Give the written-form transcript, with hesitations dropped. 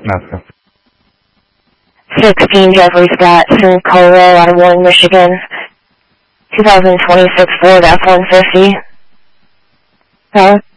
Gracias. 16 Jeffrey Scott, Colorado out of Warren, Michigan. 2026 Ford F-150. Power.